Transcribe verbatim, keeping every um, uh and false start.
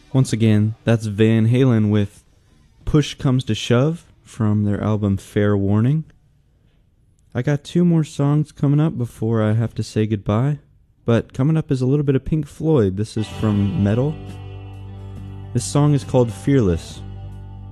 Once again, that's Van Halen with Push Comes to Shove from their album Fair Warning. I got two more songs coming up before I have to say goodbye, but coming up is a little bit of Pink Floyd. This is from Metal. This song is called Fearless.